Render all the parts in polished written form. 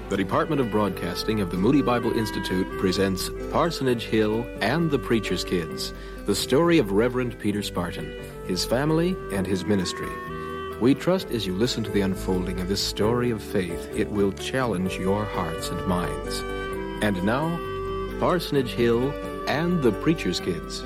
The Department of Broadcasting of the Moody Bible Institute presents Parsonage Hill and the Preacher's Kids, the story of Reverend Peter Spartan, his family, and his ministry. We trust as you listen to the unfolding of this story of faith, it will challenge your hearts and minds. And now, Parsonage Hill and the Preacher's Kids.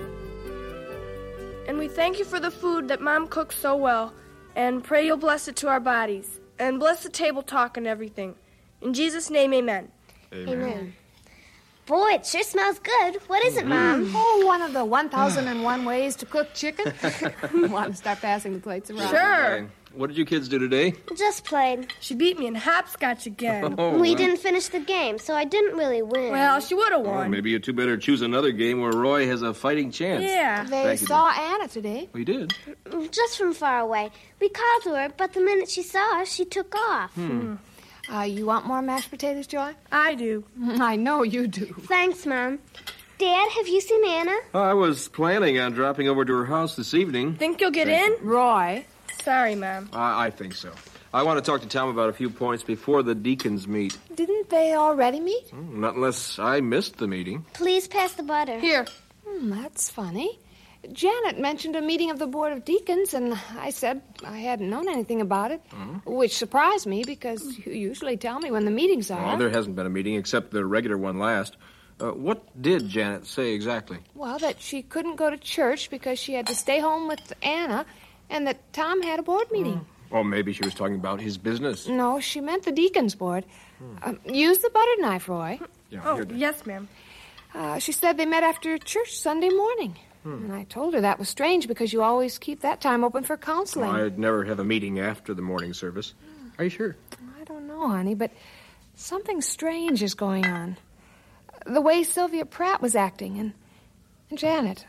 And we thank you for the food that Mom cooks so well, and pray you'll bless it to our bodies, and bless the table talk and everything. In Jesus' name, amen. Amen. Boy, it sure smells good. What is it, Mom? Oh, one of the 1,001 ways to cook chicken. Want to start passing the plates around? Sure. What did you kids do today? Just played. She beat me in hopscotch again. We didn't finish the game, so I didn't really win. Well, she would have won. Maybe you two better choose another game where Roy has a fighting chance. Yeah. They Thank you, saw Anna today. We did. Just from far away. We called to her, but the minute she saw us, she took off. You want more mashed potatoes, Joy? I do. I know you do. Thanks, Mom. Dad, have you seen Anna? I was planning on dropping over to her house this evening. Think you'll get in? Roy. Sorry, Mom. I think so. I want to talk to Tom about a few points before the deacons meet. Didn't they already meet? Not unless I missed the meeting. Please pass the butter. Here. That's funny. Janet mentioned a meeting of the Board of Deacons, and I said I hadn't known anything about it, which surprised me because you usually tell me when the meetings are. Well, there hasn't been a meeting except the regular one last. What did Janet say exactly? Well, that she couldn't go to church because she had to stay home with Anna, and that Tom had a board meeting. Well, maybe she was talking about his business. No, she meant the deacon's board. Use the butter knife, Roy. Yeah, Oh, here it is. yes, ma'am. She said they met after church Sunday morning. And I told her that was strange because you always keep that time open for counseling. I'd never have a meeting after the morning service. Are you sure? I don't know, honey, but something strange is going on. The way Sylvia Pratt was acting and Janet.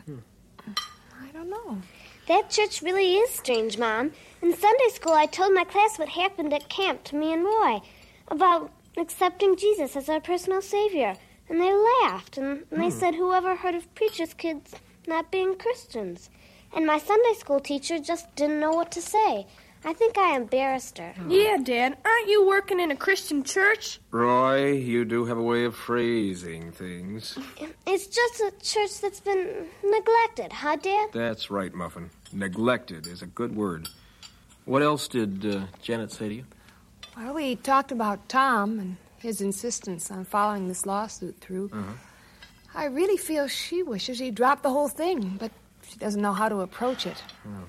I don't know. That church really is strange, Mom. In Sunday school, I told my class what happened at camp to me and Roy about accepting Jesus as our personal Savior. And they laughed, and they said whoever heard of preachers' kids not being Christians. And my Sunday school teacher just didn't know what to say. I think I embarrassed her. Yeah, Dad. Aren't you working in a Christian church? Roy, you do have a way of phrasing things. It's just a church that's been neglected, huh, Dad? That's right, Muffin. Neglected is a good word. What else did Janet say to you? Well, we talked about Tom and his insistence on following this lawsuit through. I really feel she wishes he'd drop the whole thing, but she doesn't know how to approach it.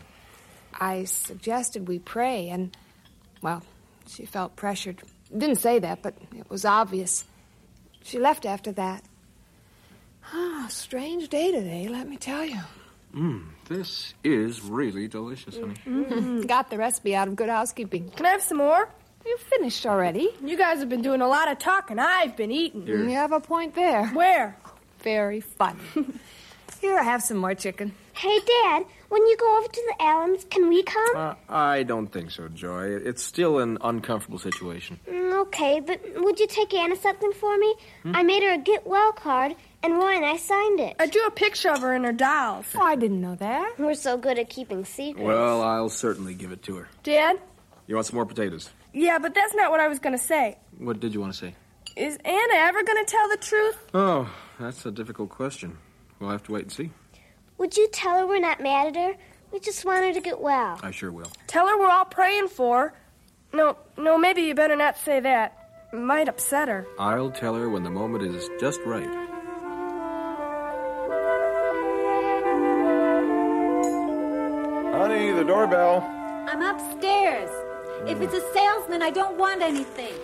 I suggested we pray, and, well, she felt pressured. Didn't say that, but it was obvious. She left after that. Strange day today, let me tell you. This is really delicious, honey. Got the recipe out of Good Housekeeping. Can I have some more? You finished already. You guys have been doing a lot of talking. I've been eating. Here. You have a point there. Where? Very funny. Here, I have some more chicken. Hey, Dad, when you go over to the Allens, can we come? I don't think so, Joy. It's still an uncomfortable situation. Okay, but would you take Anna something for me? I made her a get well card, and Roy and I signed it. I drew a picture of her and her dolls. Oh, I didn't know that. We're so good at keeping secrets. Well, I'll certainly give it to her. Dad? You want some more potatoes? Yeah, but that's not what I was going to say. What did you want to say? Is Anna ever going to tell the truth? Oh, that's a difficult question. We'll have to wait and see. Would you tell her we're not mad at her? We just want her to get well. I sure will. Tell her we're all praying for her. No, maybe you better not say that. It might upset her. I'll tell her when the moment is just right. Honey, the doorbell. I'm upstairs. If it's a salesman, I don't want anything.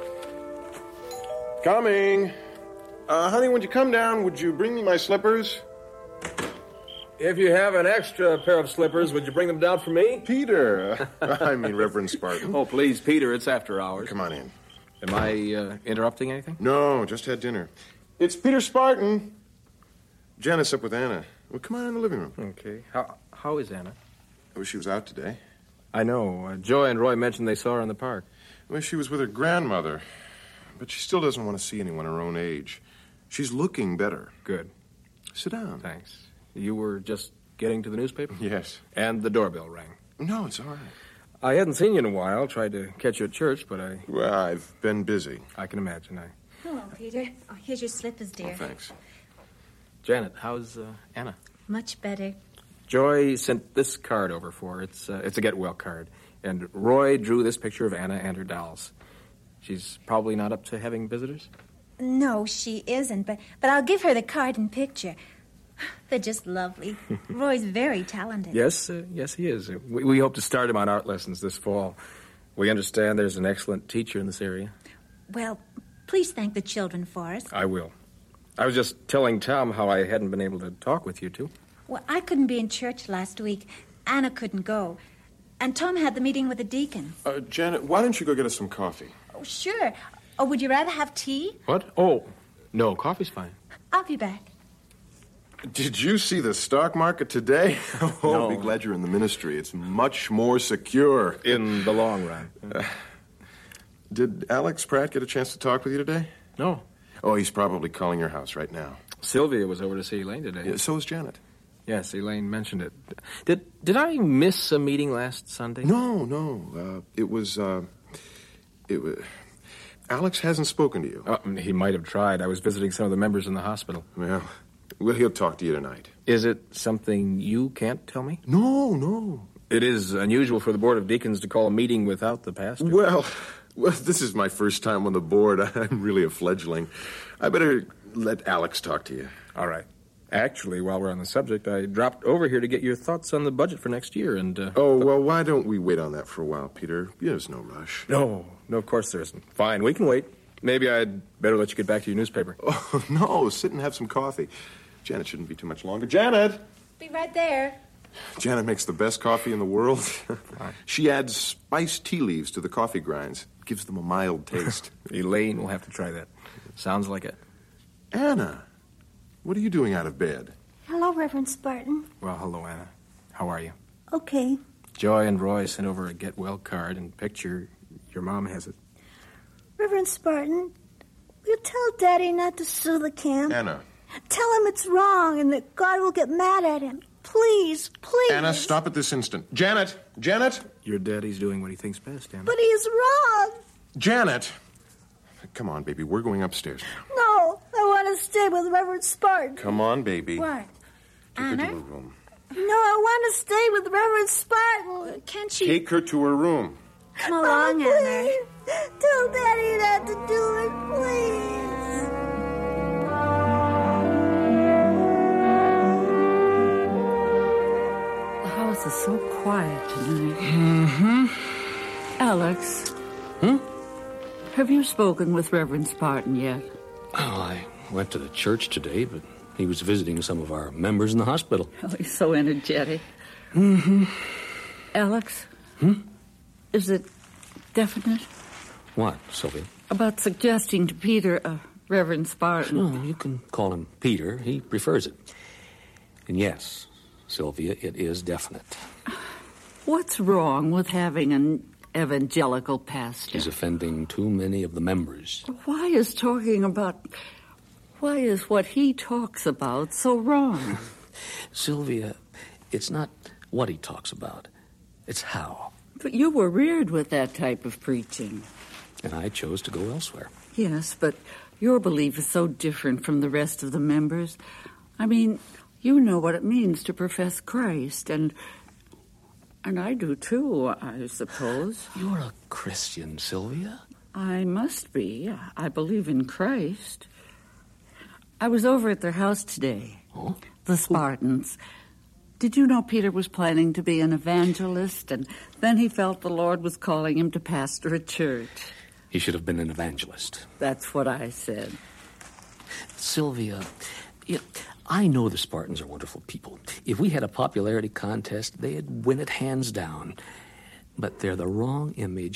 Coming. Honey, would you come down? Would you bring me my slippers? If you have an extra pair of slippers, would you bring them down for me? Peter. I mean, Reverend Spartan. Oh, please, Peter, it's after hours. Come on in. Am I interrupting anything? No, just had dinner. It's Peter Spartan. Janet's up with Anna. Well, come on in the living room. Okay. How is Anna? Oh, she was out today. I know. Joy and Roy mentioned they saw her in the park. Well, she was with her grandmother. But she still doesn't want to see anyone her own age. She's looking better. Good. Sit down. Thanks. You were just getting to the newspaper? Yes. And the doorbell rang. No, it's all right. I hadn't seen you in a while. Tried to catch you at church, but Well, I've been busy. I can imagine. Hello, Peter. Oh, here's your slippers, dear. Oh, thanks. Janet, how's Anna? Much better. Joy sent this card over for her. It's a get well card. And Roy drew this picture of Anna and her dolls. She's probably not up to having visitors? No, she isn't, but I'll give her the card and picture. They're just lovely. Roy's very talented. Yes, he is. We hope to start him on art lessons this fall. We understand there's an excellent teacher in this area. Well, please thank the children for us. I will. I was just telling Tom how I hadn't been able to talk with you two. Well, I couldn't be in church last week. Anna couldn't go. And Tom had the meeting with the deacons. Janet, why don't you go get us some coffee? Oh, sure. Oh, would you rather have tea? What? Oh, no, coffee's fine. I'll be back. Did you see the stock market today? Oh, No. I'll be glad you're in the ministry. It's much more secure. In the long run. Did Alex Pratt get a chance to talk with you today? No. Oh, he's probably calling your house right now. Sylvia was over to see Elaine today. Yeah, so is Janet. Yes, Elaine mentioned it. Did I miss a meeting last Sunday? No. It was. Alex hasn't spoken to you. He might have tried. I was visiting some of the members in the hospital. Well, he'll talk to you tonight. Is it something you can't tell me? No. It is unusual for the Board of Deacons to call a meeting without the pastor. Well, this is my first time on the board. I'm really a fledgling. I better let Alex talk to you. All right. Actually, while we're on the subject, I dropped over here to get your thoughts on the budget for next year, and... well, why don't we wait on that for a while, Peter? There's no rush. No, of course there isn't. Fine, we can wait. Maybe I'd better let you get back to your newspaper. Oh, no, sit and have some coffee. Janet shouldn't be too much longer. Janet! Be right there. Janet makes the best coffee in the world. She adds spiced tea leaves to the coffee grinds. Gives them a mild taste. Elaine will have to try that. Sounds like it. Anna, what are you doing out of bed? Hello, Reverend Spartan. Well, hello, Anna. How are you? Okay. Joy and Roy sent over a get well card and picture. Your mom has it. Reverend Spartan, will you tell Daddy not to sue the camp? Anna. Tell him it's wrong and that God will get mad at him. Please. Anna, stop at this instant. Janet! Your daddy's doing what he thinks best, Anna. But he's wrong. Janet! Come on, baby. We're going upstairs now. No, I want to stay with Reverend Spartan. Come on, baby. What? Take her Anna? to her room. No, I want to stay with Reverend Spartan. Can't she... Take her to her room. Come along, Anna. Please. Tell Daddy not to do it, please. The house is so quiet tonight. Alex. Have you spoken with Reverend Spartan yet? Oh, I went to the church today, but he was visiting some of our members in the hospital. Oh, he's so energetic. Alex? Is it definite? What, Sylvia? About suggesting to Peter Reverend Spartan. No, you can call him Peter. He prefers it. And yes, Sylvia, it is definite. What's wrong with having an evangelical pastor? He's offending too many of the members. Why is what he talks about so wrong? Sylvia, it's not what he talks about. It's how. But you were reared with that type of preaching. And I chose to go elsewhere. Yes, but your belief is so different from the rest of the members. I mean, you know what it means to profess Christ, and I do too, I suppose. You're a Christian, Sylvia. I must be. I believe in Christ. I was over at their house today. Oh? The Spartans. Did you know Peter was planning to be an evangelist, and then he felt the Lord was calling him to pastor a church? He should have been an evangelist. That's what I said. Sylvia, I know the Spartans are wonderful people. If we had a popularity contest, they'd win it hands down. But they're the wrong image